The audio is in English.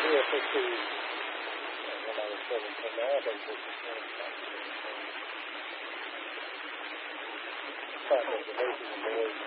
if it's the, when I was 17, now I think this is the most